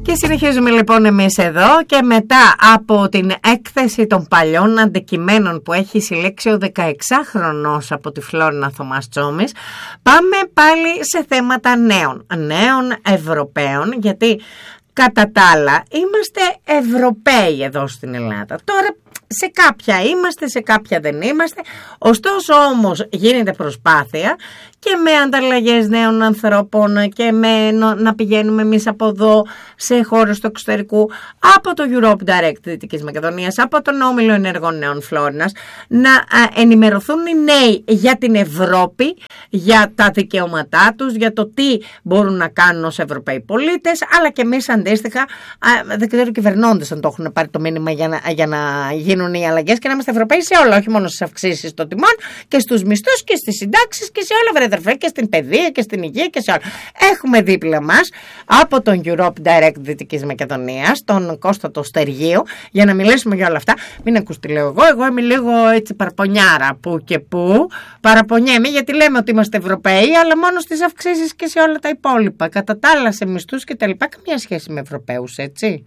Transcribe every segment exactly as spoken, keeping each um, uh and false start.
Και συνεχίζουμε λοιπόν εμείς εδώ και μετά από την έκθεση των παλιών αντικειμένων που έχει συλλέξει ο δεκαεξάχρονος από τη Φλόρινα Θωμάς Τσόμης, πάμε πάλι σε θέματα νέων, νέων Ευρωπαίων, γιατί κατά τα άλλα είμαστε Ευρωπαίοι εδώ στην Ελλάδα. Τώρα σε κάποια είμαστε, σε κάποια δεν είμαστε, ωστόσο όμως γίνεται προσπάθεια και με ανταλλαγές νέων ανθρώπων και με να πηγαίνουμε εμείς από εδώ σε χώρες του εξωτερικού, από το Europe Direct Δυτικής Μακεδονίας, από τον Όμιλο Ενεργών Νέων Φλόρινας, να ενημερωθούν οι νέοι για την Ευρώπη, για τα δικαιώματά τους, για το τι μπορούν να κάνουν ως Ευρωπαίοι πολίτες, αλλά και εμείς αντίστοιχα, δεν ξέρω οι κυβερνώντες αν το έχουν πάρει το μήνυμα για να, για να γίνουν οι αλλαγές και να είμαστε Ευρωπαίοι σε όλα, όχι μόνο στις αυξήσεις των τιμών και στους μισθούς και στις συντάξεις και σε όλα, βρε, και στην παιδεία και στην υγεία και σε όλα. Έχουμε δίπλα μας από τον Europe Direct Δυτικής Μακεδονίας, τον Κώστα το Στεργείο, για να μιλήσουμε για όλα αυτά. Μην ακούς τι λέω εγώ, εγώ είμαι λίγο έτσι παραπονιάρα που και που. Παραπονιέμαι γιατί λέμε ότι είμαστε Ευρωπαίοι, αλλά μόνο στις αυξήσεις και σε όλα τα υπόλοιπα. Κατά τα άλλα, σε μισθούς και τα λοιπά, καμία σχέση με Ευρωπαίους, έτσι.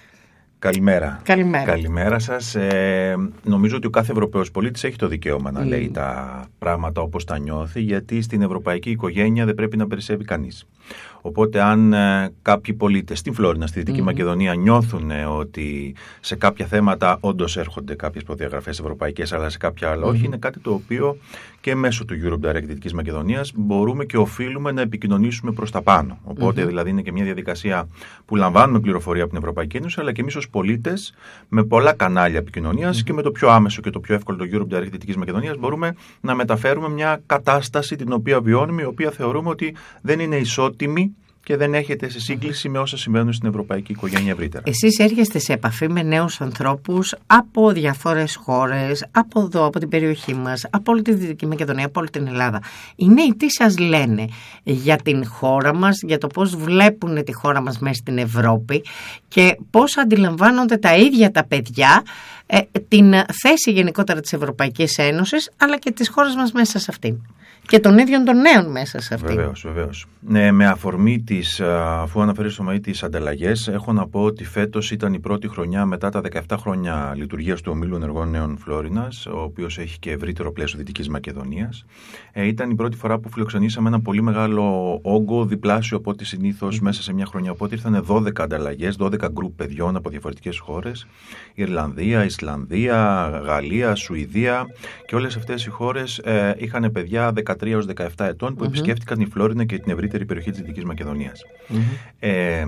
Καλημέρα. Καλημέρα. Καλημέρα σας. Ε, νομίζω ότι ο κάθε Ευρωπαίος πολίτης έχει το δικαίωμα να mm. λέει τα πράγματα όπως τα νιώθει, γιατί στην ευρωπαϊκή οικογένεια δεν πρέπει να περισσεύει κανείς. Οπότε αν ε, κάποιοι πολίτες στην Φλόρινα, στη Δυτική mm. Μακεδονία νιώθουν ε, ότι σε κάποια θέματα όντως έρχονται κάποιες προδιαγραφές ευρωπαϊκές, αλλά σε κάποια άλλα όχι, mm. είναι κάτι το οποίο και μέσω του Europe Direct Δυτικής Μακεδονίας μπορούμε και οφείλουμε να επικοινωνήσουμε προς τα πάνω. Οπότε mm-hmm. δηλαδή είναι και μια διαδικασία που λαμβάνουμε πληροφορία από την Ευρωπαϊκή Ένωση, αλλά και εμείς ως πολίτες με πολλά κανάλια επικοινωνίας mm-hmm. και με το πιο άμεσο και το πιο εύκολο το Europe Direct Δυτικής Μακεδονίας μπορούμε να μεταφέρουμε μια κατάσταση την οποία βιώνουμε, η οποία θεωρούμε ότι δεν είναι ισότιμη και δεν έχετε σε σύγκληση με όσα συμβαίνουν στην ευρωπαϊκή οικογένεια ευρύτερα. Εσείς έρχεστε σε επαφή με νέους ανθρώπους από διάφορες χώρες, από εδώ, από την περιοχή μας, από όλη τη Δυτική Μακεδονία, από όλη την Ελλάδα. Οι νέοι τι σας λένε για την χώρα μας, για το πώς βλέπουν τη χώρα μας μέσα στην Ευρώπη και πώς αντιλαμβάνονται τα ίδια τα παιδιά ε, την θέση γενικότερα της Ευρωπαϊκής Ένωσης, αλλά και της χώρας μας μέσα σε αυτήν. Και των ίδιων των νέων μέσα σε αυτήν. Βεβαίως, βεβαίως. Ναι, με αφορμή της, αφού αναφέρεις στο Μαΐ τις ανταλλαγές, έχω να πω ότι φέτος ήταν η πρώτη χρονιά μετά τα δεκαεπτά χρόνια λειτουργίας του Ομίλου Ενεργών Νέων Φλόρινας, ο οποίος έχει και ευρύτερο πλαίσιο Δυτικής Μακεδονίας. Ε, ήταν η πρώτη φορά που φιλοξενήσαμε ένα πολύ μεγάλο όγκο, διπλάσιο από ό,τι συνήθως mm. μέσα σε μια χρονιά. Οπότε ήρθαν δώδεκα ανταλλαγές, δώδεκα γκρουπ παιδιών από διαφορετικές χώρες. Ιρλανδία, Ισλανδία, Γαλλία, Σουηδία και όλες αυτές οι χώρες ε, είχαν παιδιά δεκατρία έως δεκαεπτά ετών που mm-hmm. επισκέφτηκαν η Φλόρινα και την ευρύτερη περιοχή της Δυτικής Μακεδονίας. Mm-hmm. Ε,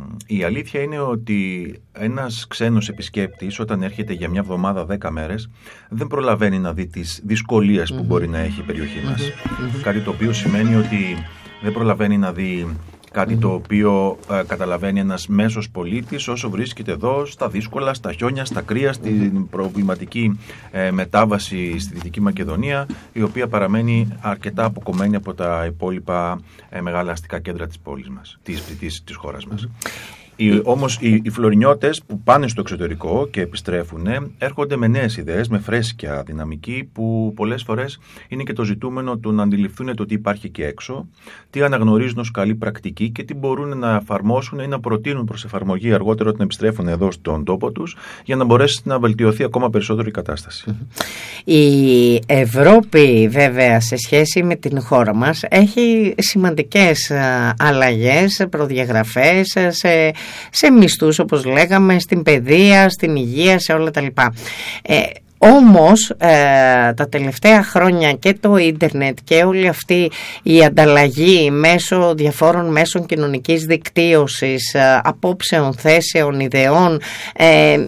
η αλήθεια είναι ότι ένας ξένος επισκέπτης όταν έρχεται για μια εβδομάδα δέκα μέρες δεν προλαβαίνει να δει τις δυσκολίες mm-hmm. που μπορεί να έχει η περιοχή μας. Mm-hmm. Κάτι το οποίο σημαίνει ότι δεν προλαβαίνει να δει κάτι mm-hmm. το οποίο ε, καταλαβαίνει ένας μέσος πολίτης όσο βρίσκεται εδώ στα δύσκολα, στα χιόνια, στα κρύα, στην mm-hmm. προβληματική ε, μετάβαση στη Δυτική Μακεδονία, η οποία παραμένει αρκετά αποκομμένη από τα υπόλοιπα ε, μεγάλα αστικά κέντρα της πόλης μας, της, της, της χώρας μας. Mm-hmm. Οι, όμως οι, οι φλωρινιώτες που πάνε στο εξωτερικό και επιστρέφουν έρχονται με νέες ιδέες, με φρέσκια δυναμική που πολλές φορές είναι και το ζητούμενο του να αντιληφθούν το τι υπάρχει και έξω, τι αναγνωρίζουν ως καλή πρακτική και τι μπορούν να εφαρμόσουν ή να προτείνουν προς εφαρμογή αργότερα όταν επιστρέφουν εδώ στον τόπο τους για να μπορέσει να βελτιωθεί ακόμα περισσότερο η κατάσταση. Η Ευρώπη βέβαια σε σχέση με την χώρα μας έχει σημαντικές αλλαγές, προδιαγραφές σε σε μισθούς όπως λέγαμε, στην παιδεία, στην υγεία, σε όλα τα λοιπά. Ε, όμως ε, τα τελευταία χρόνια και το ίντερνετ και όλη αυτή η ανταλλαγή μέσω διαφόρων μέσων κοινωνικής δικτύωσης, ε, απόψεων, θέσεων, ιδεών, ε,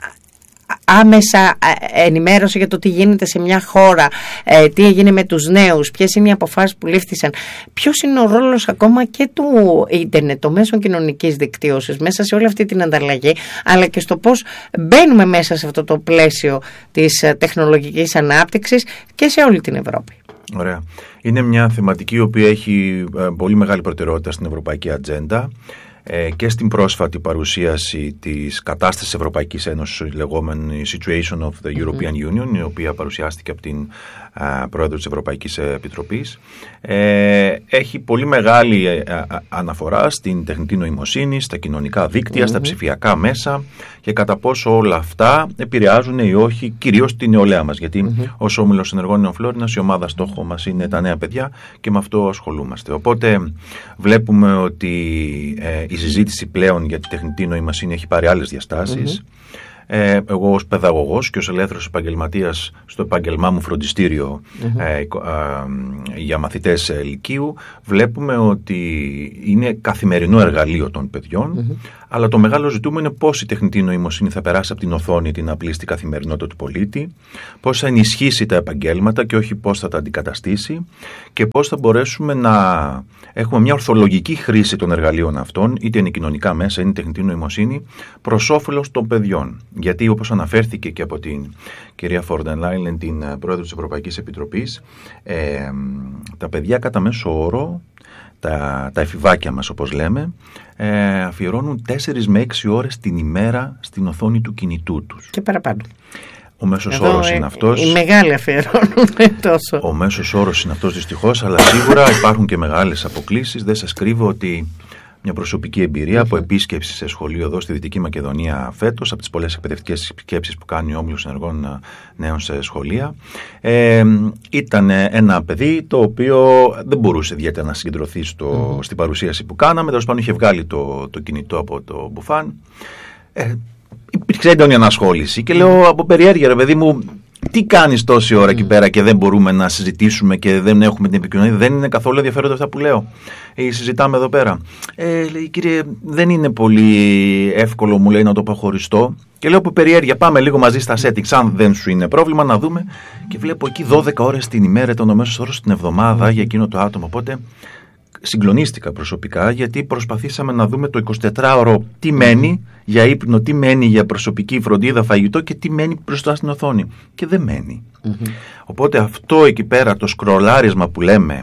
άμεσα ενημέρωση για το τι γίνεται σε μια χώρα, ε, τι έγινε με τους νέους, ποιες είναι οι αποφάσεις που λήφθησαν, ποιος είναι ο ρόλος ακόμα και του ίντερνετ, των μέσων κοινωνικής δικτύωσης μέσα σε όλη αυτή την ανταλλαγή, αλλά και στο πώς μπαίνουμε μέσα σε αυτό το πλαίσιο της τεχνολογικής ανάπτυξης και σε όλη την Ευρώπη. Ωραία. Είναι μια θεματική η οποία έχει πολύ μεγάλη προτεραιότητα στην ευρωπαϊκή ατζέντα. ε, και στην πρόσφατη παρουσίαση της κατάστασης Ευρωπαϊκής Ένωσης, η λεγόμενη Situation of the European mm-hmm. Union, η οποία παρουσιάστηκε από την α, Πρόεδρο της Ευρωπαϊκής Επιτροπής. Ε, έχει πολύ μεγάλη α, α, αναφορά στην τεχνητή νοημοσύνη, στα κοινωνικά δίκτυα, mm-hmm. στα ψηφιακά μέσα και κατά πόσο όλα αυτά επηρεάζουν ή όχι κυρίως την νεολαία μας. Γιατί mm-hmm. ως Όμιλος Ενεργών Νέων Φλόρινας η ομάδα στόχο μας είναι τα νέα παιδιά και με αυτό ασχολούμαστε. Οπότε βλέπουμε ότι ε, η συζήτηση πλέον για τη τεχνητή νοημοσύνη έχει πάρει άλλες διαστάσεις. Mm-hmm. Ε, εγώ ως παιδαγωγός και ως ελεύθερος επαγγελματίας στο επάγγελμά μου φροντιστήριο mm-hmm. ε, ε, ε, για μαθητές ε, λυκείου, βλέπουμε ότι είναι καθημερινό εργαλείο των παιδιών, mm-hmm. αλλά το μεγάλο ζητούμενο είναι πώς η τεχνητή νοημοσύνη θα περάσει από την οθόνη την απλή στη καθημερινότητα του πολίτη, πώς θα ενισχύσει τα επαγγέλματα και όχι πώς θα τα αντικαταστήσει και πώς θα μπορέσουμε να έχουμε μια ορθολογική χρήση των εργαλείων αυτών, είτε είναι κοινωνικά μέσα, είτε είναι τεχνητή νοημοσύνη, προς όφελος των παιδιών. Γιατί όπως αναφέρθηκε και από την κυρία Φόρντερ Λάιεν, την πρόεδρο της Ευρωπαϊκής Επιτροπής, ε, τα παιδιά κατά μέσο όρο, τα, τα εφηβάκια μας όπως λέμε, ε, αφιερώνουν τέσσερις με έξι ώρες την ημέρα στην οθόνη του κινητού τους. Και παραπάνω. Ο μέσος όρος είναι αυτός. Οι μεγάλοι αφιερώνουν τόσο. Ο μέσος όρος είναι αυτός δυστυχώς, αλλά σίγουρα υπάρχουν και μεγάλες αποκλίσεις. Δεν σας κρύβω ότι μια προσωπική εμπειρία mm-hmm. από επίσκεψη σε σχολείο εδώ στη Δυτική Μακεδονία φέτος, από τις πολλές εκπαιδευτικές επισκέψεις που κάνει ο Όμιλος Ενεργών Νέων σε σχολεία, ε, ήταν ένα παιδί το οποίο δεν μπορούσε ιδιαίτερα να συγκεντρωθεί στο, mm-hmm. στην παρουσίαση που κάναμε. Τέλος πάντων είχε βγάλει το, το κινητό από το μπουφάν. Ε, υπήρξε έντονη ανασχόληση και λέω από περιέργεια, ρε παιδί μου, τι κάνεις τόση ώρα εκεί mm. πέρα και δεν μπορούμε να συζητήσουμε και δεν έχουμε την επικοινωνία? Δεν είναι καθόλου ενδιαφέροντα αυτά που λέω. Ε, συζητάμε εδώ πέρα. Ε, λέει, κύριε, δεν είναι πολύ εύκολο, μου λέει, να το αποχωριστώ. Και λέω από περιέργεια, πάμε λίγο μαζί στα settings, αν δεν σου είναι πρόβλημα, να δούμε. Και βλέπω εκεί δώδεκα ώρες την ημέρα, ήταν ο μέσος όρος την εβδομάδα για εκείνο το άτομο. Οπότε συγκλονίστηκα προσωπικά, γιατί προσπαθήσαμε να δούμε το εικοσιτετράωρο τι μένει για ύπνο, τι μένει για προσωπική φροντίδα, φαγητό και τι μένει μπροστά στην οθόνη. Και δεν μένει. Mm-hmm. Οπότε αυτό εκεί πέρα, το σκρολάρισμα που λέμε,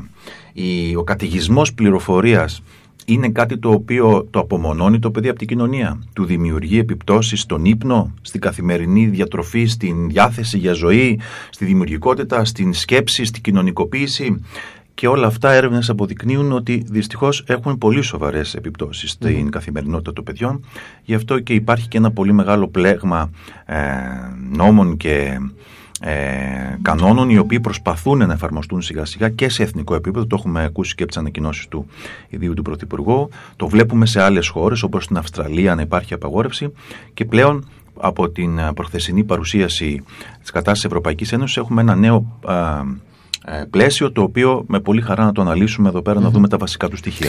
η, ο καταιγισμός πληροφορίας, είναι κάτι το οποίο το απομονώνει το παιδί από την κοινωνία. Του δημιουργεί επιπτώσεις στον ύπνο, στην καθημερινή διατροφή, στην διάθεση για ζωή, στη δημιουργικότητα, στην σκέψη, στην κοινωνικοποίηση. Και όλα αυτά έρευνες αποδεικνύουν ότι δυστυχώς έχουν πολύ σοβαρές επιπτώσεις στην mm. καθημερινότητα των παιδιών. Γι' αυτό και υπάρχει και ένα πολύ μεγάλο πλέγμα ε, νόμων και ε, κανόνων, οι οποίοι προσπαθούν να εφαρμοστούν σιγά σιγά και σε εθνικό επίπεδο. Το έχουμε ακούσει και από τις ανακοινώσεις του ιδίου του Πρωθυπουργού. Το βλέπουμε σε άλλες χώρες όπως στην Αυστραλία να υπάρχει απαγόρευση και πλέον από την προχθεσινή παρουσίαση της κατάστασης Ευρωπαϊκής Ένωσης έχουμε ένα νέο ε, πλαίσιο, το οποίο με πολύ χαρά να το αναλύσουμε εδώ πέρα, mm-hmm. να δούμε τα βασικά του στοιχεία.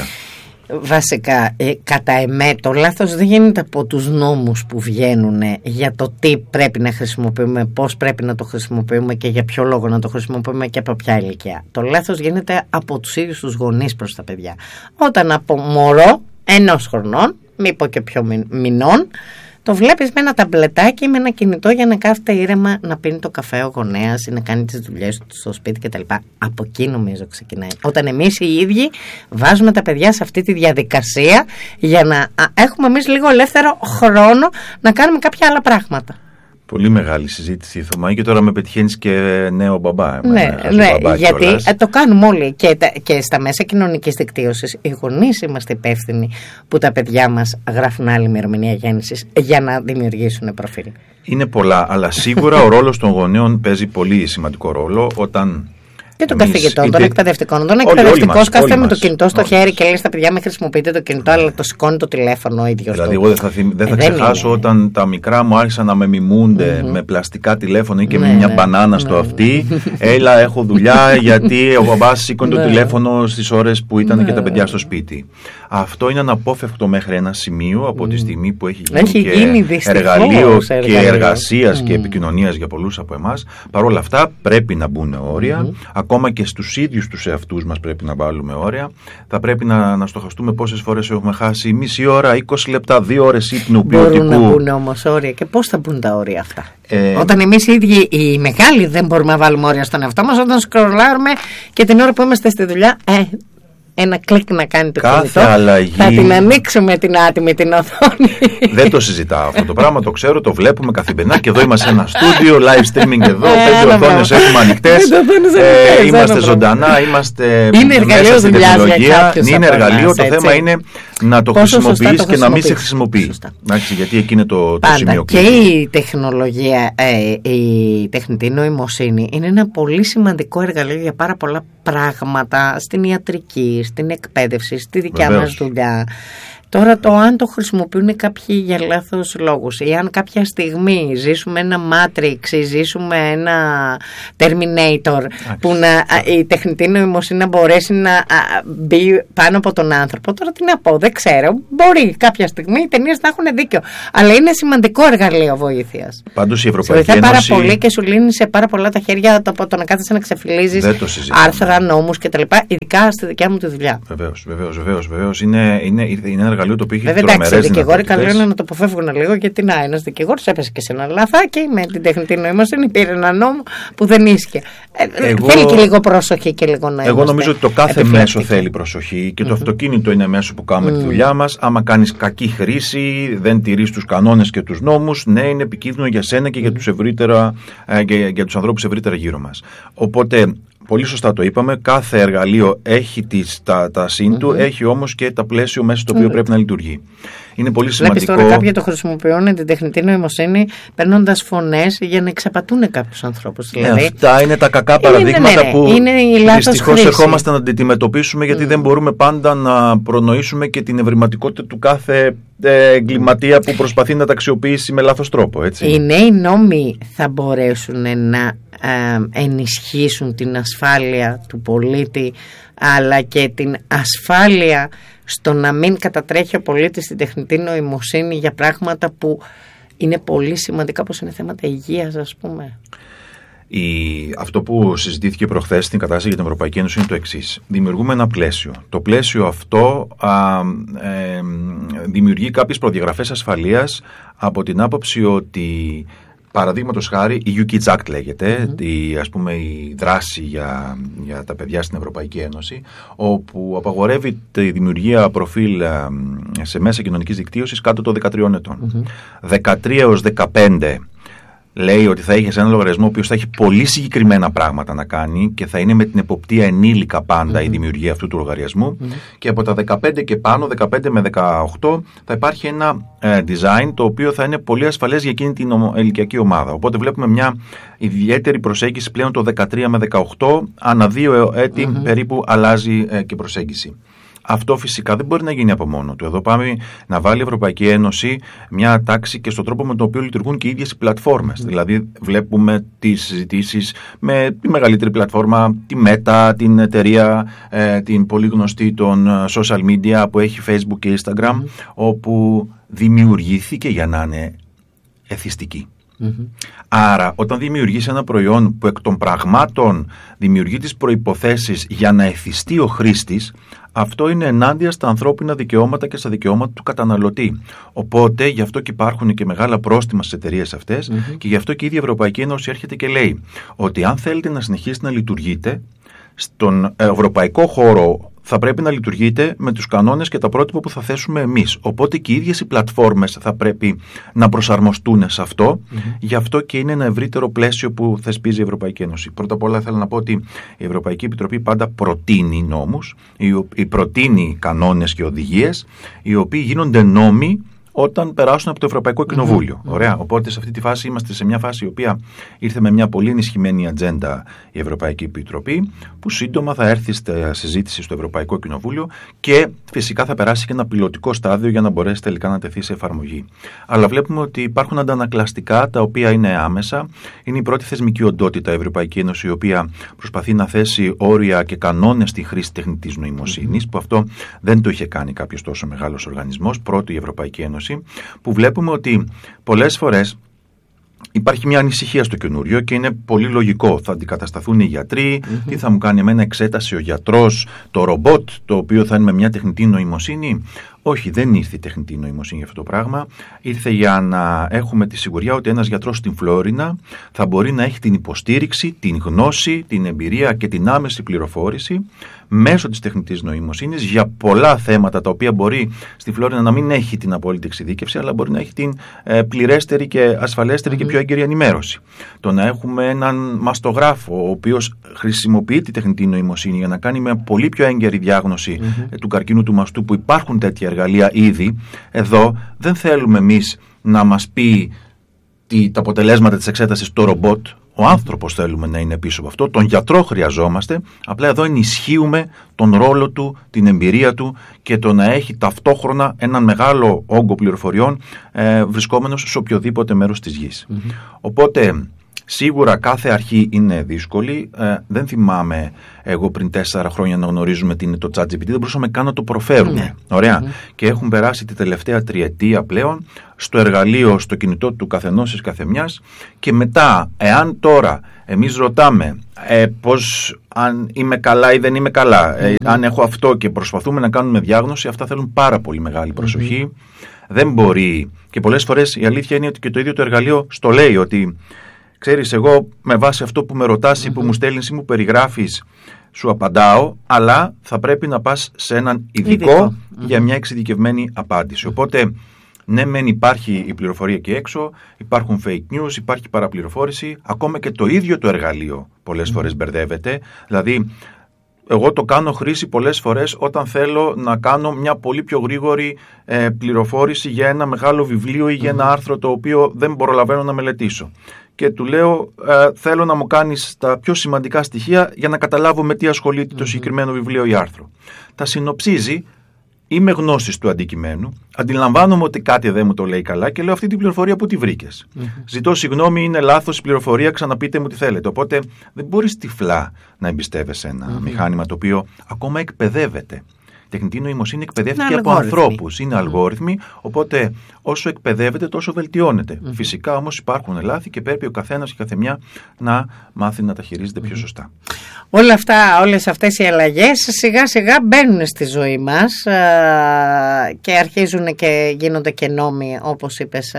Βασικά, ε, κατά εμέ, το λάθος δεν γίνεται από τους νόμους που βγαίνουν για το τι πρέπει να χρησιμοποιούμε, πώς πρέπει να το χρησιμοποιούμε και για ποιο λόγο να το χρησιμοποιούμε και από ποια ηλικία. Το λάθος γίνεται από τους ίδιους τους γονείς προς τα παιδιά. Όταν από μωρό ενός χρονών, μη πω και πιο μηνών, το βλέπεις με ένα ταμπλετάκι, με ένα κινητό για να κάθεται ήρεμα να πίνει το καφέ ο γονέας ή να κάνει τις δουλειές του στο σπίτι κτλ. Από εκεί νομίζω ξεκινάει. Όταν εμείς οι ίδιοι βάζουμε τα παιδιά σε αυτή τη διαδικασία για να έχουμε εμείς λίγο ελεύθερο χρόνο να κάνουμε κάποια άλλα πράγματα. Πολύ μεγάλη συζήτηση, Θωμά, και τώρα με πετυχαίνεις και νέο μπαμπά. Ναι, ναι, μπαμπά γιατί ε, το κάνουμε όλοι και, τα, και στα μέσα κοινωνικής δικτύωσης. Οι γονείς είμαστε υπεύθυνοι που τα παιδιά μας γράφουν άλλη ημερομηνία γέννησης για να δημιουργήσουν προφίλ. Είναι πολλά, αλλά σίγουρα ο ρόλος των γονέων παίζει πολύ σημαντικό ρόλο όταν... Και των καθηγητών, των εκπαιδευτικών. Όταν ο εκπαιδευτικός κάθεται με το κινητό στο χέρι και λέει στα παιδιά: μην χρησιμοποιείτε το κινητό, αλλά το σηκώνει το τηλέφωνο ο ίδιος. Δηλαδή, εγώ δεν θα, θυμ, δεν θα ε, ξεχάσω δεν όταν τα μικρά μου άρχισαν να με μιμούνται mm-hmm. με πλαστικά τηλέφωνα ή και ναι, με μια ναι, μπανάνα ναι, στο ναι, αυτί. Έλα, έχω δουλειά, γιατί ο μπαμπάς σήκωνε το τηλέφωνο στις ώρες που ήταν ναι, και τα παιδιά στο σπίτι. Αυτό είναι αναπόφευκτο μέχρι ένα σημείο από τη στιγμή που έχει γίνει, έχει και γίνει εργαλείο και εργασίας και επικοινωνίας για πολλούς από εμάς. Παρ' όλα αυτά πρέπει να μπουν όρια. Ακόμα και στους ίδιους τους εαυτούς μας πρέπει να βάλουμε όρια. Θα πρέπει να, να στοχαστούμε πόσες φορές έχουμε χάσει μισή ώρα, είκοσι λεπτά, δύο ώρες ύπνου ποιοτικού. Μπορούν να μπουν όμως όρια. Και πώς θα μπουν τα όρια αυτά? Ε, όταν εμείς οι ίδιοι οι μεγάλοι δεν μπορούμε να βάλουμε όρια στον εαυτό μας, όταν σκρολάρουμε και την ώρα που είμαστε στη δουλειά, ε, ένα κλικ να κάνει το κάθε κινητό, αλλαγή... θα την ανοίξουμε την άτιμη την οθόνη. Δεν το συζητάω αυτό το πράγμα, το ξέρω, το βλέπουμε καθημερινά και εδώ είμαστε ένα στούντιο, live streaming εδώ, πέντε οθόνες έχουμε ανοιχτές, ε, είμαστε ζωντανά, είμαστε μέσα στην τεχνολογία. Είναι εργαλείο, το θέμα είναι να το χρησιμοποιείς και να μην σε χρησιμοποιεί. Γιατί εκεί είναι το, το σημείο κλειδί. Και η τεχνολογία, ε, η τεχνητή νοημοσύνη είναι ένα πολύ σημαντικό εργαλείο για πάρα πολλά πράγματα στην ιατρική, στην εκπαίδευση, στη δικιά Βεβαίως. μας δουλειά. Τώρα το αν το χρησιμοποιούν κάποιοι για λάθος λόγους ή αν κάποια στιγμή ζήσουμε ένα Matrix ή ζήσουμε ένα Terminator Άξι. Που να, η τεχνητή νοημοσύνη να μπορέσει να μπει πάνω από τον άνθρωπο, τώρα τι να πω, δεν ξέρω, μπορεί κάποια στιγμή οι ταινίες να έχουν δίκιο, αλλά είναι σημαντικό εργαλείο βοήθειας. Πάντως η Ευρωπαϊκή Ένωση... πάρα πολύ και σου λύνει σε πάρα πολλά τα χέρια το, το να κάθεσαι να ξεφυλίζεις άρθρα, νόμους κτλ. Ειδικά στη δικιά μου τη δουλειά. Βεβαίως, βεβαίως, βεβαίως, βεβαίως. Είναι, είναι, είναι ένα εργαλείο το οποίο έχει τρομερές δυνατότητες. Βέβαια, εντάξει, οι δικηγόροι καλό είναι να το αποφεύγουν λίγο, γιατί να, ένας δικηγόρος έπεσε και σε ένα λαθάκι με την τεχνητή νοημοσύνη, πήρε ένα νόμο που δεν ίσχυε. Εγώ, θέλει και λίγο προσοχή και λίγο να Εγώ νομίζω ότι το κάθε μέσο θέλει προσοχή και το mm-hmm. αυτοκίνητο είναι μέσο που κάνουμε mm. τη δουλειά μας. Άμα κάνεις κακή χρήση, δεν τηρείς τους κανόνες και τους νόμους, ναι, είναι επικίνδυνο για σένα και mm. για τους ευρύτερα, για, για τους ανθρώπους ευρύτερα γύρω μας. Οπότε, πολύ σωστά το είπαμε, κάθε εργαλείο έχει τις, τα, τα σύν του, mm-hmm. έχει όμως και τα πλαίσιο μέσα στο οποίο mm-hmm. πρέπει να λειτουργεί. Είναι πολύ σημαντικό. Βλέπεις τώρα κάποιοι το χρησιμοποιούν την τεχνητή νοημοσύνη παίρνοντας φωνές για να εξαπατούν κάποιους ανθρώπους. Δηλαδή. Ε, αυτά είναι τα κακά παραδείγματα είναι, ναι, ναι. που δυστυχώς ερχόμαστε να αντιμετωπίσουμε, γιατί mm. δεν μπορούμε πάντα να προνοήσουμε και την ευρηματικότητα του κάθε εγκληματία που προσπαθεί να τα αξιοποιήσει με λάθος τρόπο. Έτσι. Οι νέοι νόμοι θα μπορέσουν να ε, ενισχύσουν την ασφάλεια του πολίτη, αλλά και την ασφάλεια στο να μην κατατρέχει ο πολίτης την τεχνητή νοημοσύνη για πράγματα που είναι πολύ σημαντικά, όπως είναι θέματα υγείας, ας πούμε. Η, αυτό που συζητήθηκε προχθές στην κατάσταση για την Ευρωπαϊκή Ένωση είναι το εξής. Δημιουργούμε ένα πλαίσιο. Το πλαίσιο αυτό α, ε, δημιουργεί κάποιες προδιαγραφές ασφαλείας από την άποψη ότι, παραδείγματος χάρη, η γιου Kids Act λέγεται, mm-hmm. η, ας πούμε, η δράση για, για τα παιδιά στην Ευρωπαϊκή Ένωση, όπου απαγορεύει τη δημιουργία προφίλ σε μέσα κοινωνικής δικτύωσης κάτω των δεκατριών ετών. Mm-hmm. δεκατρία έως δεκαπέντε λέει ότι θα έχεις ένα λογαριασμό ο οποίος θα έχει πολύ συγκεκριμένα πράγματα να κάνει και θα είναι με την εποπτεία ενήλικα πάντα mm-hmm. η δημιουργία αυτού του λογαριασμού mm-hmm. και από τα δεκαπέντε και πάνω, δεκαπέντε με δεκαοκτώ, θα υπάρχει ένα ε, design το οποίο θα είναι πολύ ασφαλές για εκείνη την ηλικιακή ομάδα. Οπότε βλέπουμε μια ιδιαίτερη προσέγγιση πλέον το δεκατρία με δεκαοκτώ, ανά δύο έτη mm-hmm. περίπου αλλάζει ε, και προσέγγιση. Αυτό φυσικά δεν μπορεί να γίνει από μόνο του. Εδώ πάμε να βάλει η Ευρωπαϊκή Ένωση μια τάξη και στον τρόπο με τον οποίο λειτουργούν και οι ίδιες οι πλατφόρμες. Mm. Δηλαδή βλέπουμε τις συζητήσεις με τη μεγαλύτερη πλατφόρμα, τη Meta, την εταιρεία, ε, την πολύ γνωστή των social media που έχει Facebook και Instagram, mm. όπου δημιουργήθηκε για να είναι εθιστική. Mm-hmm. Άρα όταν δημιουργείς ένα προϊόν που εκ των πραγμάτων δημιουργεί τις προϋποθέσεις για να εθιστεί ο χρήστης, αυτό είναι ενάντια στα ανθρώπινα δικαιώματα και στα δικαιώματα του καταναλωτή. Οπότε γι' αυτό και υπάρχουν και μεγάλα πρόστιμα στις εταιρείες αυτές mm-hmm. και γι' αυτό και η ίδια Ευρωπαϊκή Ένωση έρχεται και λέει ότι αν θέλετε να συνεχίσετε να λειτουργείτε στον ευρωπαϊκό χώρο, θα πρέπει να λειτουργείτε με τους κανόνες και τα πρότυπα που θα θέσουμε εμείς. Οπότε και οι ίδιες οι πλατφόρμες θα πρέπει να προσαρμοστούν σε αυτό. Mm-hmm. Γι' αυτό και είναι ένα ευρύτερο πλαίσιο που θεσπίζει η Ευρωπαϊκή Ένωση. Πρώτα απ' όλα θέλω να πω ότι η Ευρωπαϊκή Επιτροπή πάντα προτείνει νόμους, η προτείνει κανόνες και οδηγίες, οι οποίοι γίνονται νόμοι όταν περάσουν από το Ευρωπαϊκό Κοινοβούλιο. Mm-hmm. Ωραία. Οπότε σε αυτή τη φάση είμαστε σε μια φάση η οποία ήρθε με μια πολύ ενισχυμένη ατζέντα η Ευρωπαϊκή Επιτροπή, που σύντομα θα έρθει στη συζήτηση στο Ευρωπαϊκό Κοινοβούλιο και φυσικά θα περάσει και ένα πιλωτικό στάδιο για να μπορέσει τελικά να τεθεί σε εφαρμογή. Αλλά βλέπουμε ότι υπάρχουν αντανακλαστικά τα οποία είναι άμεσα. Είναι η πρώτη θεσμική οντότητα η Ευρωπαϊκή Ένωση, η οποία προσπαθεί να θέσει όρια και κανόνες στη χρήση τεχνητής νοημοσύνης, mm-hmm. που αυτό δεν το είχε κάνει κάποιος τόσο μεγάλος οργανισμός. Πρώτη η Ευρωπαϊκή Ένωση, που βλέπουμε ότι πολλές φορές υπάρχει μια ανησυχία στο καινούριο και είναι πολύ λογικό. Θα αντικατασταθούν οι γιατροί, mm-hmm. τι θα μου κάνει εμένα εξέταση ο γιατρός, το ρομπότ το οποίο θα είναι με μια τεχνητή νοημοσύνη. Όχι, δεν ήρθε η τεχνητή νοημοσύνη για αυτό το πράγμα. Ήρθε για να έχουμε τη σιγουριά ότι ένας γιατρός στην Φλόρινα θα μπορεί να έχει την υποστήριξη, την γνώση, την εμπειρία και την άμεση πληροφόρηση μέσω της τεχνητής νοημοσύνης για πολλά θέματα τα οποία μπορεί στη Φλόρινα να μην έχει την απόλυτη εξειδίκευση, αλλά μπορεί να έχει την ε, πληρέστερη και ασφαλέστερη mm-hmm. και πιο έγκαιρη ενημέρωση. Το να έχουμε έναν μαστογράφο ο οποίος χρησιμοποιεί τη τεχνητή νοημοσύνη για να κάνει μια πολύ πιο έγκαιρη διάγνωση mm-hmm. ε, του καρκίνου του μαστού, που υπάρχουν τέτοια εργαλεία ήδη. Εδώ δεν θέλουμε εμείς να μας πει τι, τα αποτελέσματα της εξέτασης το ρομπότ. Ο άνθρωπος θέλουμε να είναι πίσω από αυτό, τον γιατρό χρειαζόμαστε, απλά εδώ ενισχύουμε τον ρόλο του, την εμπειρία του και το να έχει ταυτόχρονα έναν μεγάλο όγκο πληροφοριών ε, βρισκόμενος σε οποιοδήποτε μέρος της γης. Mm-hmm. Οπότε σίγουρα κάθε αρχή είναι δύσκολη. Ε, δεν θυμάμαι εγώ πριν τέσσερα χρόνια να γνωρίζουμε τι είναι το ChatGPT. Δεν μπορούσαμε καν να το προφέρουμε. Mm. Ωραία. Mm. Και έχουν περάσει τη τελευταία τριετία πλέον στο εργαλείο, στο κινητό του καθενός της καθεμιάς. Και μετά, εάν τώρα εμείς ρωτάμε ε, πώς, αν είμαι καλά ή δεν είμαι καλά, ε, mm. αν έχω αυτό και προσπαθούμε να κάνουμε διάγνωση, αυτά θέλουν πάρα πολύ μεγάλη προσοχή. Mm. Δεν μπορεί. Και πολλές φορές η αλήθεια είναι ότι και το ίδιο το εργαλείο στο λέει ότι ξέρεις, εγώ με βάση αυτό που με ρωτάς ή που μου στέλνεις ή μου περιγράφεις, σου απαντάω, αλλά θα πρέπει να πας σε έναν ειδικό, ειδικό. για μια εξειδικευμένη απάντηση. Οπότε, ναι, μεν υπάρχει η πληροφορία εκεί έξω, υπάρχουν fake news, υπάρχει παραπληροφόρηση, ακόμα και το ίδιο το εργαλείο πολλές φορές μπερδεύεται. Δηλαδή, εγώ το κάνω χρήση πολλές φορές όταν θέλω να κάνω μια πολύ πιο γρήγορη ε, πληροφόρηση για ένα μεγάλο βιβλίο ή για ένα άρθρο το οποίο δεν προλαβαίνω να μελετήσω. Και του λέω, ε, θέλω να μου κάνεις τα πιο σημαντικά στοιχεία για να καταλάβω με τι ασχολείται mm-hmm. το συγκεκριμένο βιβλίο ή άρθρο. Τα συνοψίζει, είμαι γνώστης του αντικειμένου, αντιλαμβάνομαι ότι κάτι δεν μου το λέει καλά και λέω αυτή την πληροφορία που τη βρήκες. Mm-hmm. Ζητώ συγγνώμη, είναι λάθος η πληροφορία, ξαναπείτε μου τι θέλετε. Οπότε δεν μπορείς τυφλά να εμπιστεύεσαι ένα mm-hmm. μηχάνημα το οποίο ακόμα εκπαιδεύεται. Η τεχνητή νοημοσύνη εκπαιδεύτηκε από ανθρώπους, είναι mm. αλγόριθμοι, οπότε όσο εκπαιδεύεται τόσο βελτιώνεται. Mm. Φυσικά όμως υπάρχουν λάθη και πρέπει ο καθένας και καθεμιά να μάθει να τα χειρίζεται mm. πιο σωστά. Όλα αυτά, όλες αυτές οι αλλαγές σιγά σιγά μπαίνουν στη ζωή μας και αρχίζουν και γίνονται και νόμοι, όπως είπες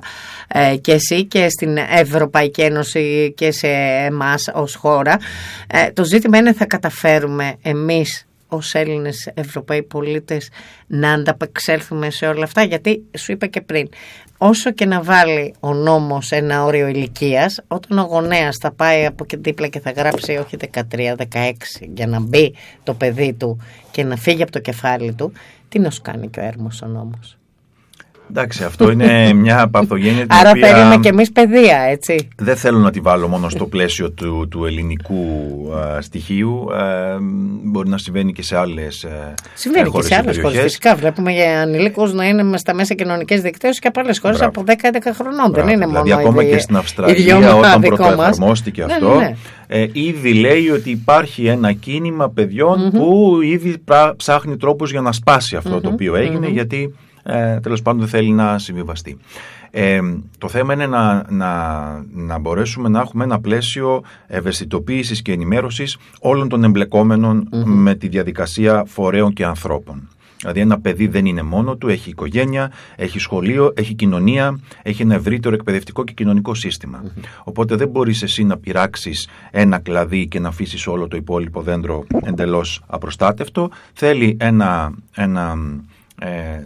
και εσύ, και στην Ευρωπαϊκή Ένωση και σε εμάς ως χώρα. Το ζήτημα είναι θα καταφέρουμε εμείς ως Έλληνες Ευρωπαίοι πολίτες να ανταπεξέλθουμε σε όλα αυτά, γιατί σου είπα και πριν, όσο και να βάλει ο νόμος ένα όριο ηλικίας, όταν ο γονέας θα πάει από εκεί δίπλα και θα γράψει όχι δεκατρία, δεκαέξι για να μπει το παιδί του και να φύγει από το κεφάλι του, τι να σου κάνει και ο έρμος ο νόμος? Εντάξει, αυτό είναι μια παθογένεια την Άρα οποία θέλουμε και εμείς παιδεία, έτσι. Δεν θέλω να τη βάλω μόνο στο πλαίσιο του, του ελληνικού α, στοιχείου. Α, μπορεί να συμβαίνει και σε άλλες χώρες. Συμβαίνει και σε άλλες χώρες. Φυσικά βλέπουμε για ανηλίκους να είναι στα μέσα κοινωνικές δικτύωσης και από άλλες χώρες από δέκα έντεκα χρονών. Μπράβο. Δεν είναι δηλαδή, μόνο ακόμα η, και στην Αυστραλία, όταν πρωτοεφαρμόστηκε ναι, αυτό, ναι, ναι. Ε, ήδη λέει ότι υπάρχει ένα κίνημα παιδιών mm-hmm. που ήδη ψάχνει τρόπους για να σπάσει αυτό mm-hmm. το οποίο έγινε, mm-hmm. γιατί Ε, τέλος πάντων δεν θέλει να συμβιβαστεί. Ε, το θέμα είναι να, να, να μπορέσουμε να έχουμε ένα πλαίσιο ευαισθητοποίησης και ενημέρωσης όλων των εμπλεκόμενων mm-hmm. με τη διαδικασία φορέων και ανθρώπων. Δηλαδή ένα παιδί δεν είναι μόνο του, έχει οικογένεια, έχει σχολείο, έχει κοινωνία, έχει ένα ευρύτερο εκπαιδευτικό και κοινωνικό σύστημα. Mm-hmm. Οπότε δεν μπορείς εσύ να πειράξεις ένα κλαδί και να αφήσεις όλο το υπόλοιπο δέντρο εντελώς απροστάτευτο. Θέλει ένα... ένα Ε,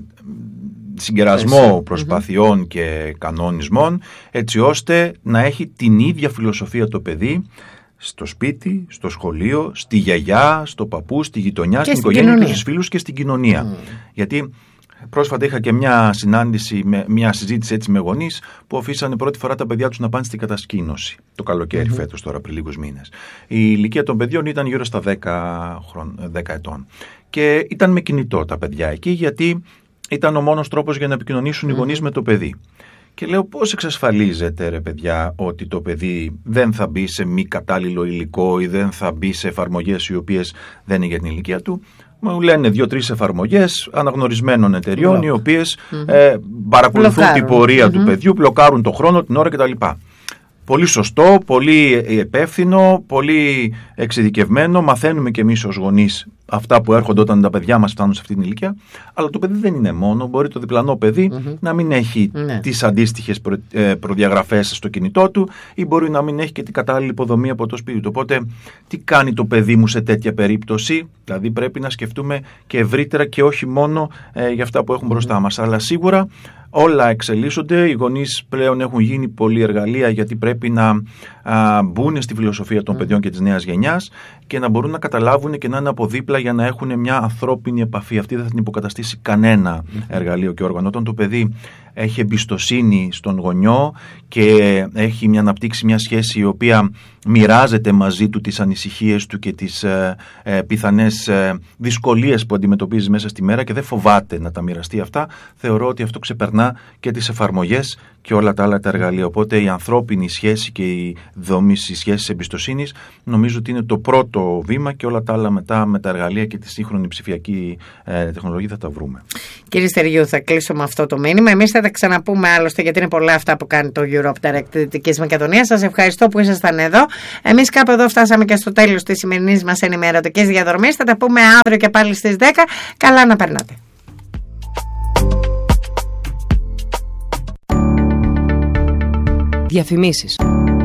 συγκερασμό προσπαθειών mm-hmm. και κανονισμών, έτσι ώστε να έχει την ίδια φιλοσοφία το παιδί στο σπίτι, στο σχολείο, στη γιαγιά, στο παππού, στη γειτονιά, και στην οικογένεια και στους φίλους και στην κοινωνία. Mm. Γιατί πρόσφατα είχα και μια συνάντηση, με, μια συζήτηση έτσι με γονείς που αφήσανε πρώτη φορά τα παιδιά τους να πάνε στην κατασκήνωση το καλοκαίρι mm-hmm. φέτος, τώρα πριν λίγους μήνες. Η ηλικία των παιδιών ήταν γύρω στα δέκα ετών. Και ήταν με κινητό τα παιδιά εκεί, γιατί ήταν ο μόνος τρόπος για να επικοινωνήσουν mm-hmm. οι γονείς με το παιδί. Και λέω, πώς εξασφαλίζετε ρε παιδιά ότι το παιδί δεν θα μπει σε μη κατάλληλο υλικό ή δεν θα μπει σε εφαρμογές οι οποίες δεν είναι για την ηλικία του? Μου λένε δύο-τρεις εφαρμογές αναγνωρισμένων εταιριών Block. οι οποίες mm-hmm. ε, παρακολουθούν την πορεία mm-hmm. του παιδιού, μπλοκάρουν το χρόνο, την ώρα κτλ. πολύ σωστό, πολύ υπεύθυνο, πολύ εξειδικευμένο. Μαθαίνουμε και εμείς ως γονείς αυτά που έρχονται όταν τα παιδιά μας φτάνουν σε αυτή την ηλικία. Αλλά το παιδί δεν είναι μόνο. Μπορεί το διπλανό παιδί mm-hmm. να μην έχει ναι. τις αντίστοιχες προ, ε, προδιαγραφές στο κινητό του, ή μπορεί να μην έχει και την κατάλληλη υποδομή από το σπίτι του. Οπότε, τι κάνει το παιδί μου σε τέτοια περίπτωση? Δηλαδή, πρέπει να σκεφτούμε και ευρύτερα και όχι μόνο ε, για αυτά που έχουν mm-hmm. μπροστά μας. Αλλά σίγουρα όλα εξελίσσονται. Οι γονείς πλέον έχουν γίνει πολλή εργαλεία, γιατί πρέπει να α, μπουν στη φιλοσοφία των mm. παιδιών και της νέας γενιάς και να μπορούν να καταλάβουν και να είναι από δίπλα για να έχουν μια ανθρώπινη επαφή. Αυτή δεν θα την υποκαταστήσει κανένα mm. εργαλείο και όργανο. Όταν το παιδί έχει εμπιστοσύνη στον γονιό και έχει μια αναπτύξει μια σχέση η οποία μοιράζεται μαζί του τις ανησυχίες του και τις ε, ε, πιθανές ε, δυσκολίες που αντιμετωπίζει μέσα στη μέρα και δεν φοβάται να τα μοιραστεί αυτά, θεωρώ ότι αυτό ξεπερνά και τις εφαρμογές και όλα τα άλλα τα εργαλεία. Οπότε η ανθρώπινη σχέση και η δομή στις σχέσεις εμπιστοσύνης νομίζω ότι είναι το πρώτο βήμα, και όλα τα άλλα μετά με τα εργαλεία και τη σύγχρονη ψηφιακή ε, τεχνολογία θα τα βρούμε. Κύριε Στεριού, θα κλείσω με αυτό το μήνυμα. Εμείς θα τα ξαναπούμε άλλωστε, γιατί είναι πολλά αυτά που κάνει το Europe Direct Δυτικής Μακεδονίας. Σας ευχαριστώ που ήσασταν εδώ. Εμείς κάπου εδώ φτάσαμε και στο τέλος της σημερινής μας ενημερωτικής διαδρομής. Θα τα πούμε αύριο και πάλι στις δέκα. Καλά να περνάτε. Διαφημίσεις.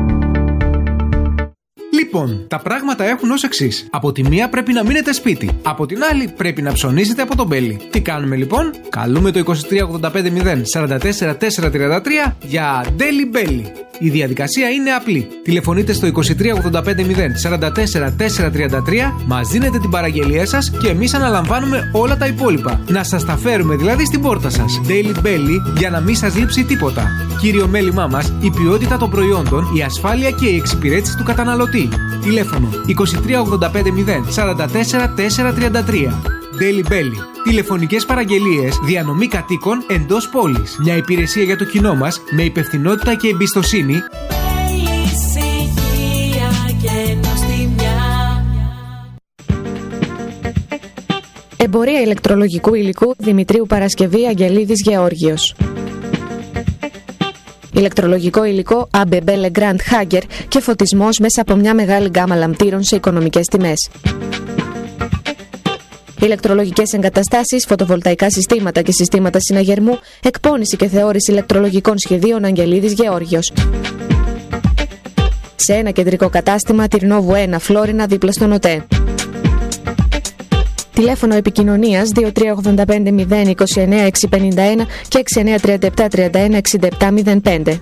Λοιπόν, τα πράγματα έχουν ως εξής. Από τη μία πρέπει να μείνετε σπίτι. Από την άλλη πρέπει να ψωνίσετε από τον Belly. Τι κάνουμε λοιπόν? Καλούμε το είκοσι τρία ογδόντα πέντε μηδέν σαράντα τέσσερα τετρακόσια τριάντα τρία για Daily Belly. Η διαδικασία είναι απλή. Τηλεφωνείτε στο είκοσι τρία ογδόντα πέντε μηδέν σαράντα τέσσερα τετρακόσια τριάντα τρία, μας δίνετε την παραγγελία σας και εμείς αναλαμβάνουμε όλα τα υπόλοιπα. Να σας τα φέρουμε δηλαδή στην πόρτα σας. Daily Belly, για να μην σας λείψει τίποτα. Κύριο μέλημά μας, η ποιότητα των προϊόντων, η ασφάλεια και η εξυπηρέτηση του καταναλωτή. Τηλέφωνο είκοσι τρία ογδόντα πέντε μηδέν σαράντα τέσσερα τετρακόσια τριάντα τρία. Daily Belly. Τηλεφωνικές παραγγελίες, διανομή κατοίκων εντός πόλης. Μια υπηρεσία για το κοινό μας με υπευθυνότητα και εμπιστοσύνη. Εμπορία ηλεκτρολογικού υλικού Δημητρίου Παρασκευή Αγγελίδης Γεώργιος. Ηλεκτρολογικό υλικό έι μπι μπι Legrand Hager και φωτισμός μέσα από μια μεγάλη γκάμα λαμπτήρων σε οικονομικές τιμές. Ηλεκτρολογικές εγκαταστάσεις, φωτοβολταϊκά συστήματα και συστήματα συναγερμού, εκπώνηση και θεώρηση ηλεκτρολογικών σχεδίων Αγγελίδης Γεώργιος. Σε ένα κεντρικό κατάστημα, Τυρνόβου ένα, Φλόρινα, δίπλα στον ΟΤΕ. Τηλέφωνο επικοινωνίας δύο τρία ογδόντα πέντε μηδέν είκοσι εννέα εξακόσια πενήντα ένα και έξι εννέα τριάντα επτά τριάντα ένα εξήντα επτά μηδέν πέντε.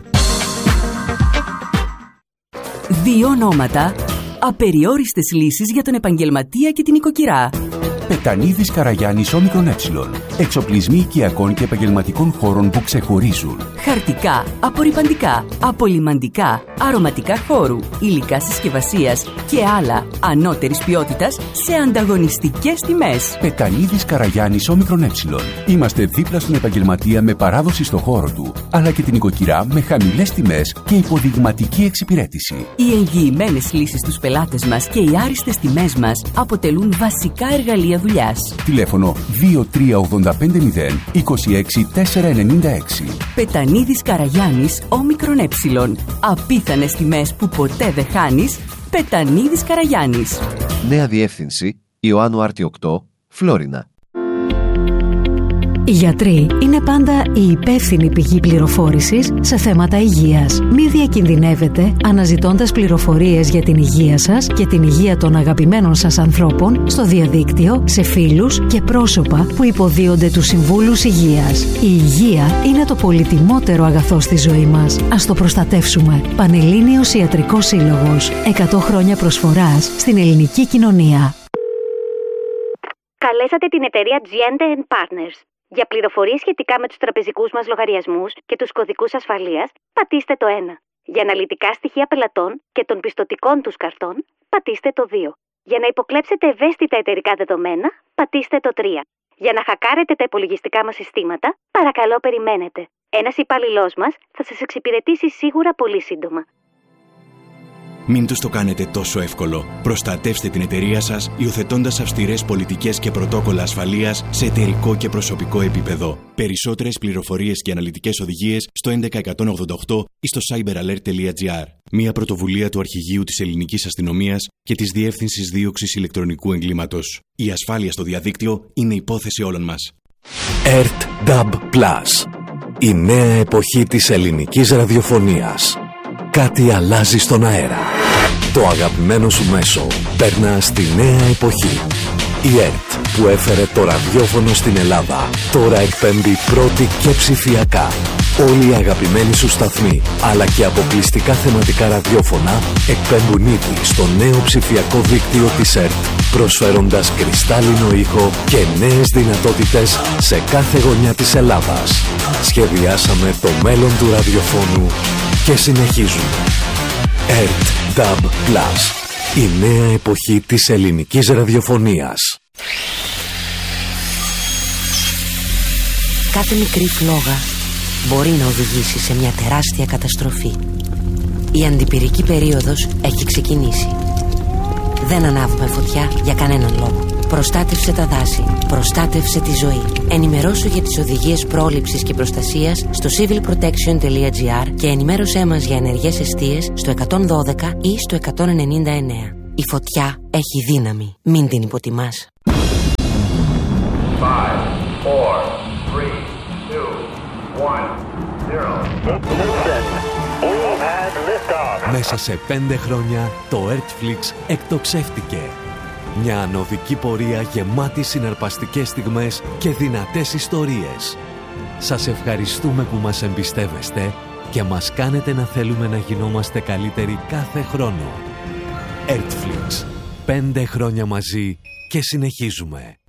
Δύο ονόματα, απεριόριστες λύσεις για τον επαγγελματία και την νοικοκυρά. Πετανίδης Καραγιάννης Όμικρον Ε. Εξοπλισμοί οικιακών και επαγγελματικών χώρων που ξεχωρίζουν. Χαρτικά, απορρυπαντικά, απολυμαντικά, αρωματικά χώρου, υλικά συσκευασίας και άλλα ανώτερης ποιότητας σε ανταγωνιστικές τιμές. Πετανίδης Καραγιάννης Όμικρον Ε. Είμαστε δίπλα στον επαγγελματία με παράδοση στο χώρο του, αλλά και την νοικοκυρά με χαμηλές τιμές και υποδειγματική εξυπηρέτηση. Οι εγγυημένες λύσεις στους πελάτες μας και οι άριστες τιμές μας αποτελούν βασικά εργαλεία δουλειάς. Τηλέφωνο δύο τρία ογδόντα πέντε μηδέν είκοσι έξι τετρακόσια ενενήντα έξι. Πετανίδης Καραγιάννης Όμικρον Ε. Απίθανες τιμές που ποτέ δεν χάνεις. Πετανίδης Καραγιάννης. Νέα διεύθυνση Ιωάννου Άρτη οκτώ, Φλόρινα. Οι γιατροί είναι πάντα η υπεύθυνη πηγή πληροφόρησης σε θέματα υγείας. Μη διακινδυνεύετε αναζητώντας πληροφορίες για την υγεία σας και την υγεία των αγαπημένων σας ανθρώπων στο διαδίκτυο, σε φίλους και πρόσωπα που υποδίονται τους συμβούλους υγείας. Η υγεία είναι το πολυτιμότερο αγαθό στη ζωή μας. Ας το προστατεύσουμε. Πανελλήνιος Ιατρικός Σύλλογος. εκατό χρόνια προσφοράς στην ελληνική κοινωνία. Καλέσατε την εταιρεία τζι εντ εντ Partners. Για πληροφορίες σχετικά με τους τραπεζικούς μας λογαριασμούς και τους κωδικούς ασφαλείας, πατήστε το ένα. Για αναλυτικά στοιχεία πελατών και των πιστωτικών τους καρτών, πατήστε το δύο. Για να υποκλέψετε ευαίσθητα εταιρικά δεδομένα, πατήστε το τρία. Για να χακάρετε τα υπολογιστικά μας συστήματα, παρακαλώ περιμένετε. Ένας υπαλληλός μας θα σας εξυπηρετήσει σίγουρα πολύ σύντομα. Μην τους το κάνετε τόσο εύκολο. Προστατεύστε την εταιρεία σας υιοθετώντας αυστηρές πολιτικές και πρωτόκολλα ασφαλείας σε εταιρικό και προσωπικό επίπεδο. Περισσότερες πληροφορίες και αναλυτικές οδηγίες στο έντεκα εκατόν ογδόντα οκτώ ή στο cyberalert τελεία gr. Μια πρωτοβουλία του Αρχηγείου της Ελληνικής Αστυνομίας και της Διεύθυνσης Δίωξης Ηλεκτρονικού Εγκλήματος. Η ασφάλεια στο διαδίκτυο είναι υπόθεση όλων μας. ERT-Dub Plus. Η νέα εποχή της ελληνικής ραδιοφωνίας. Κάτι αλλάζει στον αέρα. Το αγαπημένο σου μέσο περνά στη νέα εποχή. Η ΕΡΤ που έφερε το ραδιόφωνο στην Ελλάδα τώρα εκπέμπει πρώτη και ψηφιακά. Όλοι οι αγαπημένοι σου σταθμοί αλλά και αποκλειστικά θεματικά ραδιόφωνα εκπέμπουν ήδη στο νέο ψηφιακό δίκτυο της ΕΡΤ, προσφέροντας κρυστάλλινο ήχο και νέες δυνατότητες σε κάθε γωνιά της Ελλάδας. Σχεδιάσαμε το μέλλον του ραδιοφώνου και συνεχίζουμε. ERT-Dub Plus. Η νέα εποχή της ελληνικής ραδιοφωνίας. Κάθε μικρή φλόγα μπορεί να οδηγήσει σε μια τεράστια καταστροφή. Η αντιπυρική περίοδος έχει ξεκινήσει. Δεν ανάβουμε φωτιά για κανέναν λόγο. Προστάτευσε τα δάση. Προστάτευσε τη ζωή. Ενημερώσου για τις οδηγίες πρόληψης και προστασίας στο civil protection dot gr και ενημέρωσέ μας για ενεργές εστίες στο εκατόν δώδεκα ή στο εκατόν ενενήντα εννέα. Η φωτιά έχει δύναμη. Μην την υποτιμάς. five, four, three, two, one, zero. Μέσα σε πέντε χρόνια το ERTFlix εκτοξεύτηκε. Μια ανωδική πορεία γεμάτη συναρπαστικές στιγμές και δυνατές ιστορίες. Σας ευχαριστούμε που μας εμπιστεύεστε και μας κάνετε να θέλουμε να γινόμαστε καλύτεροι κάθε χρόνο. ERTFlix. Πέντε χρόνια μαζί και συνεχίζουμε.